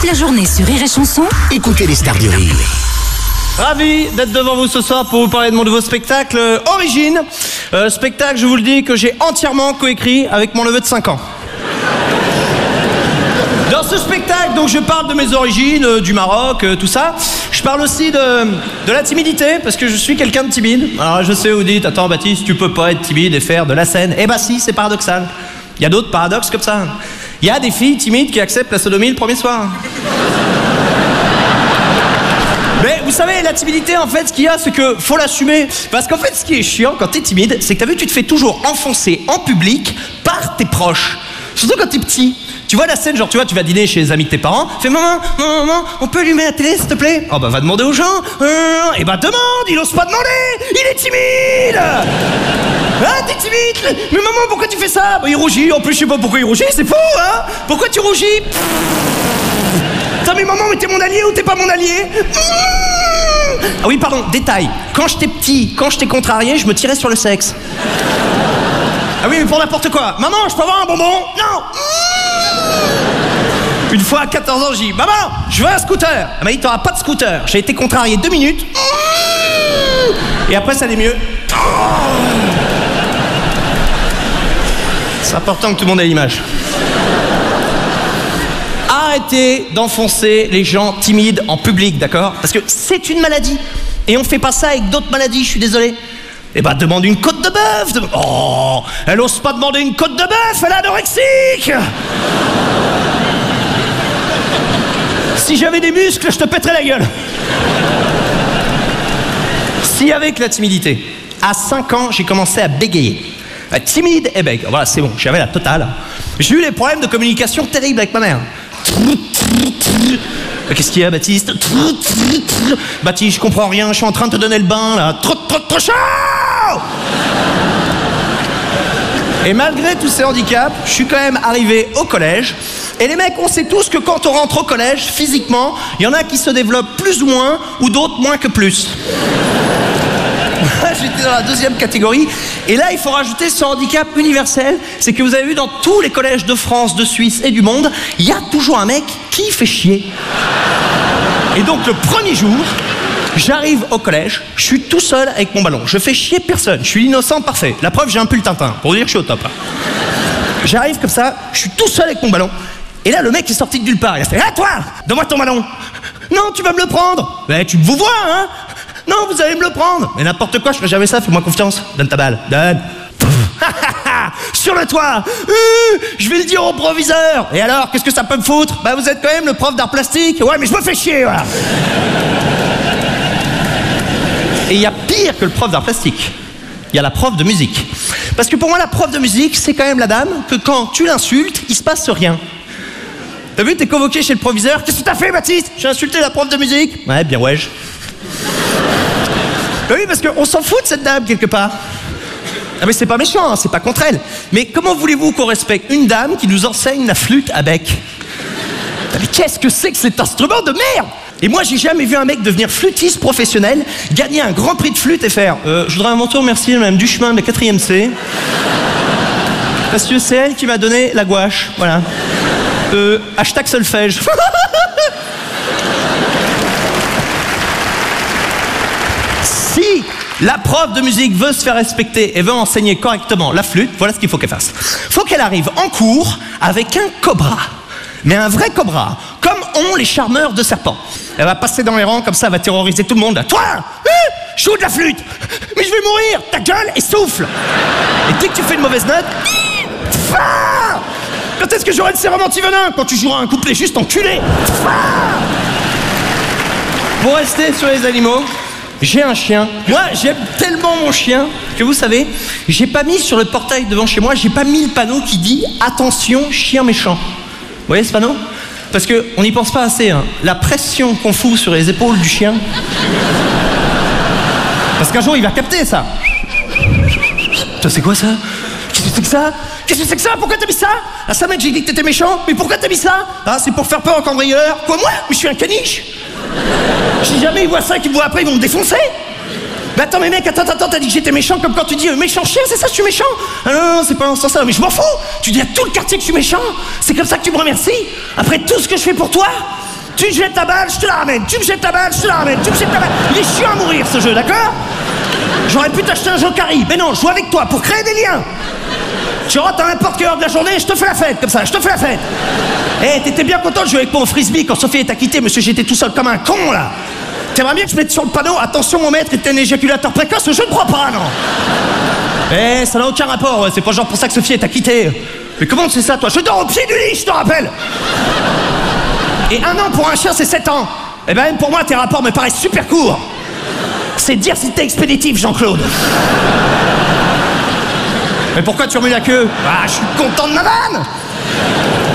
Toute la journée sur Rire et Chanson, Écoutez les stars du rire. Ravi d'être devant vous ce soir pour vous parler de mon nouveau spectacle Origine. Spectacle, je vous le dis, que j'ai entièrement coécrit avec mon neveu de 5 ans. Dans ce spectacle, donc, je parle de mes origines, du Maroc, tout ça. Je parle aussi de la timidité, parce que je suis quelqu'un de timide. Alors je sais, vous dites, attends Baptiste, tu peux pas être timide et faire de la scène. Eh bah si, c'est paradoxal. Il y a d'autres paradoxes comme ça. Il y a des filles timides qui acceptent la sodomie le premier soir. Mais vous savez, la timidité, en fait, ce qu'il y a, c'est que faut l'assumer. Parce qu'en fait, ce qui est chiant quand t'es timide, c'est que t'as vu, tu te fais toujours enfoncer en public par tes proches. Surtout quand t'es petit. Tu vois la scène, genre tu vois, tu vas dîner chez les amis de tes parents, fais maman, on peut allumer la télé s'il te plaît? Oh bah va demander aux gens. Et bah demande, il ose pas demander, il est timide. Ah t'es timide. Mais maman, pourquoi tu fais ça? Bah il rougit, en plus je sais pas pourquoi il rougit, c'est faux hein. Pourquoi tu rougis? Attends mais maman, mais t'es mon allié ou t'es pas mon allié? Ah oui pardon, détail, quand j'étais petit, quand j'étais contrarié, je me tirais sur le sexe. Ah oui mais pour n'importe quoi. Maman, je peux avoir un bonbon? Non. Une fois à 14 ans, j'ai dit maman, je veux un scooter. Elle m'a dit t'auras pas de scooter. J'ai été contrarié 2 minutes. Et après ça allait mieux. C'est important que tout le monde ait l'image. Arrêtez d'enfoncer les gens timides en public, d'accord? Parce que c'est une maladie. Et on fait pas ça avec d'autres maladies, je suis désolé. Eh ben demande une côte de bœuf. Oh, elle ose pas demander une côte de bœuf, elle est anorexique. Si j'avais des muscles, je te pèterais la gueule. Si avec la timidité, à 5 ans, j'ai commencé à bégayer. Timide et bègue, voilà c'est bon, j'avais la totale. J'ai eu des problèmes de communication terribles avec ma mère. Qu'est-ce qu'il y a Baptiste? Baptiste, je comprends rien, je suis en train de te donner le bain là. Trop chaud. Et malgré tous ces handicaps, je suis quand même arrivé au collège. Et les mecs, on sait tous que quand on rentre au collège, physiquement, il y en a qui se développent plus ou moins, ou d'autres moins que plus. J'étais dans la 2e catégorie. Et là, il faut rajouter ce handicap universel. C'est que vous avez vu dans tous les collèges de France, de Suisse et du monde, il y a toujours un mec qui fait chier. Et donc le premier jour, j'arrive au collège, je suis tout seul avec mon ballon. Je fais chier personne, je suis l'innocent parfait. La preuve, j'ai un pull Tintin, pour dire que je suis au top. J'arrive comme ça, je suis tout seul avec mon ballon. Et là, le mec est sorti de nulle part. Il a fait « Ah, toi, donne-moi ton ballon !»« Non, tu vas me le prendre !»« Mais tu me vous vois, hein !»« Non, vous allez me le prendre !»« Mais n'importe quoi, je ferai jamais ça, fais-moi confiance. Donne ta balle, donne !» Sur le toit, je vais le dire au proviseur. Et alors, qu'est-ce que ça peut me foutre? Bah, vous êtes quand même le prof d'art plastique. Ouais, mais je me fais chier, voilà. Et il y a pire que le prof d'art plastique. Il y a la prof de musique. Parce que pour moi, la prof de musique, c'est quand même la dame que quand tu l'insultes, il se passe rien. T'as vu, t'es convoqué chez le proviseur. Qu'est-ce que t'as fait, Baptiste? J'ai insulté la prof de musique. Ouais, bien ouais. Bah oui, parce qu'on s'en fout de cette dame, quelque part. Ah mais c'est pas méchant, hein, c'est pas contre elle. Mais comment voulez-vous qu'on respecte une dame qui nous enseigne la flûte à bec? Mais qu'est-ce que c'est que cet instrument de merde? Et moi, j'ai jamais vu un mec devenir flûtiste professionnel, gagner un grand prix de flûte et faire je voudrais à mon tour remercier Madame Duchemin de la 4e C. Parce que c'est elle qui m'a donné la gouache, voilà. Hashtag solfège. Si la prof de musique veut se faire respecter et veut enseigner correctement la flûte, voilà ce qu'il faut qu'elle fasse. Faut qu'elle arrive en cours avec un cobra. Mais un vrai cobra, comme ont les charmeurs de serpents. Elle va passer dans les rangs, comme ça, elle va terroriser tout le monde. Toi, joue de la flûte. Mais je vais mourir. Ta gueule et souffle. Et dès que tu fais une mauvaise note, quand est-ce que j'aurai le sérum anti-venin? Quand tu joueras un couplet juste enculé. Pour rester sur les animaux, j'ai un chien. Moi, j'aime tellement mon chien que vous savez, j'ai pas mis sur le portail devant chez moi, j'ai pas mis le panneau qui dit « Attention, chien méchant ». Vous voyez ce panneau? Parce qu'on n'y pense pas assez, hein. La pression qu'on fout sur les épaules du chien. Parce qu'un jour, il va capter ça. Ça, c'est quoi ça? Qu'est-ce que c'est que ça? Qu'est-ce que c'est que ça? Pourquoi t'as mis ça? Ah ça mec, j'ai dit que t'étais méchant. Mais pourquoi t'as mis ça? Ah c'est pour faire peur aux cambrioleurs. Quoi moi? Mais je suis un caniche. Si jamais ils voient ça et qu'ils me voient après, ils vont me défoncer. Mais attends mais mec, attends, t'as dit que j'étais méchant comme quand tu dis méchant chien, c'est ça, je suis méchant? Ah non, c'est pas dans ce sens-là, mais je m'en fous. Tu dis à tout le quartier que je suis méchant. C'est comme ça que tu me remercies? Après tout ce que je fais pour toi? Tu me jettes ta balle, je te la ramène. Tu me jettes ta balle, je te la ramène. Tu me jettes ta balle. Il est chiant à mourir ce jeu, d'accord? J'aurais pu t'acheter un Jokari, mais non, je joue avec toi pour créer des liens. Tu rentres à n'importe quelle heure de la journée, je te fais la fête, comme ça, je te fais la fête. Eh, t'étais bien content de jouer avec moi au frisbee quand Sophie t'a quitté, monsieur, j'étais tout seul comme un con, là. T'aimerais bien que je mette sur le panneau, attention, mon maître est un éjaculateur précoce, je ne crois pas, non. Eh, ça n'a aucun rapport, c'est pas genre pour ça que Sophie t'a quitté. Mais comment tu sais ça, toi? Je dors au pied du lit, je te rappelle. Et 1 an pour un chien, c'est 7 ans. Eh ben, même pour moi, tes rapports me paraissent super courts. C'est dire si t'es expéditif, Jean-Claude. Mais pourquoi tu remues la queue? Ah, je suis content de ma vanne.